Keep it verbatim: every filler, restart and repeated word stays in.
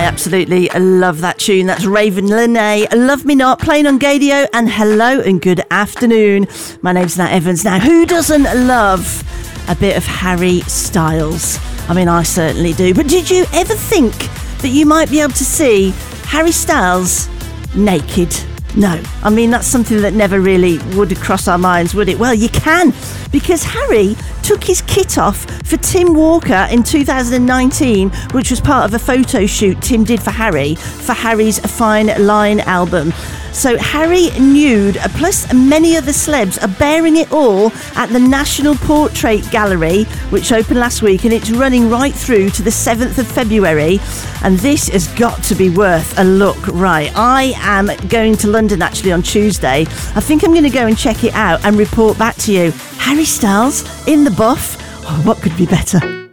absolutely love that tune. That's Raven Lenae, Love Me Not, playing on Gadio. And hello and good afternoon. My name's Nat Evans. Now, who doesn't love a bit of Harry Styles? I mean, I certainly do. But did you ever think that you might be able to see Harry Styles naked? No. I mean, that's something that never really would cross our minds, would it? Well, you can, because Harry took his kit off for Tim Walker in two thousand nineteen, which was part of a photo shoot Tim did for Harry, for Harry's Fine Line album. So Harry nude, plus many other celebs, are bearing it all at the National Portrait Gallery, which opened last week, and it's running right through to the seventh of February. And this has got to be worth a look. Right, I am going to London actually on Tuesday. I think I'm going to go and check it out and report back to you. Harry Styles in the buff. Oh, what could be better?